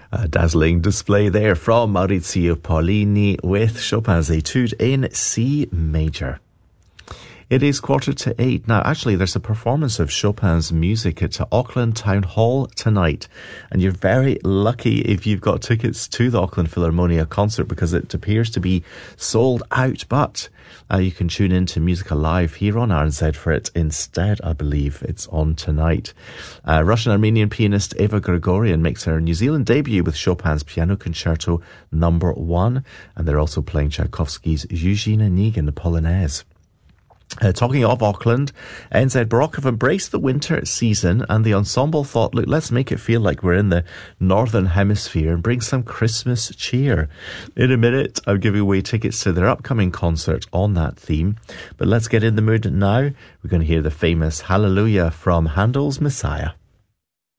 A dazzling display there from Maurizio Paolini with Chopin's Etude in C major. It is 7:45. Now, actually, there's a performance of Chopin's music at Auckland Town Hall tonight. And you're very lucky if you've got tickets to the Auckland Philharmonia concert because it appears to be sold out. But you can tune in to Music Alive here on RNZ for it instead. I believe it's on tonight. Russian-Armenian pianist Eva Grigorian makes her New Zealand debut with Chopin's Piano Concerto No. 1. And they're also playing Tchaikovsky's Eugene Onegin, the Polonaise. Talking of Auckland, NZ Baroque have embraced the winter season and the ensemble thought, look, let's make it feel like we're in the Northern Hemisphere and bring some Christmas cheer. In a minute, I'm giving away tickets to their upcoming concert on that theme. But let's get in the mood now. We're going to hear the famous Hallelujah from Handel's Messiah.